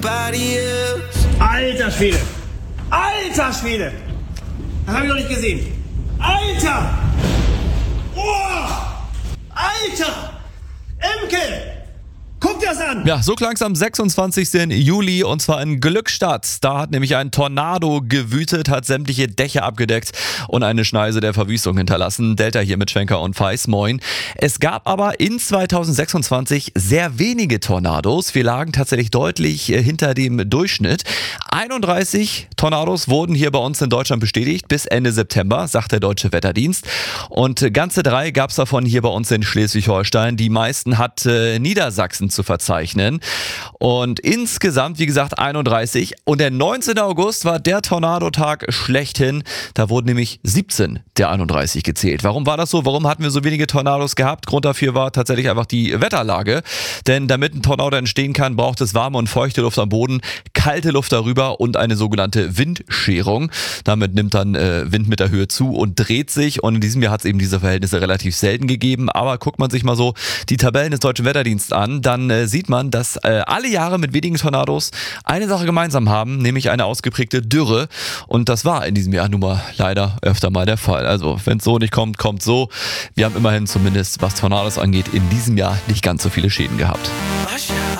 Alter Schwede! Alter Schwede! Das habe ich noch nicht gesehen. Alter! Oh! Alter! Emke! Guck dir das an! Ja, so klang es am 26. Juli und zwar in Glückstadt. Da hat nämlich ein Tornado gewütet, hat sämtliche Dächer abgedeckt und eine Schneise der Verwüstung hinterlassen. Delta hier mit Schwenker und Feis, moin. Es gab aber in 2026 sehr wenige Tornados. Wir lagen tatsächlich deutlich hinter dem Durchschnitt. 31 Tornados wurden hier bei uns in Deutschland bestätigt bis Ende September, sagt der Deutsche Wetterdienst. Und ganze 3 gab es davon hier bei uns in Schleswig-Holstein. Die meisten hat Niedersachsen zu verzeichnen. Und insgesamt, wie gesagt, 31. Und der 19. August war der Tornadotag schlechthin. Da wurden nämlich 17 der 31 gezählt. Warum war das so? Warum hatten wir so wenige Tornados gehabt? Grund dafür war tatsächlich einfach die Wetterlage. Denn damit ein Tornado entstehen kann, braucht es warme und feuchte Luft am Boden, kalte Luft darüber und eine sogenannte Windscherung. Damit nimmt dann Wind mit der Höhe zu und dreht sich. Und in diesem Jahr hat es eben diese Verhältnisse relativ selten gegeben. Aber guckt man sich mal so die Tabellen des Deutschen Wetterdienstes an, dann sieht man, dass alle Jahre mit wenigen Tornados eine Sache gemeinsam haben, nämlich eine ausgeprägte Dürre. Und das war in diesem Jahr nun mal leider öfter mal der Fall. Also wenn es so nicht kommt, kommt so. Wir haben immerhin zumindest, was Tornados angeht, in diesem Jahr nicht ganz so viele Schäden gehabt.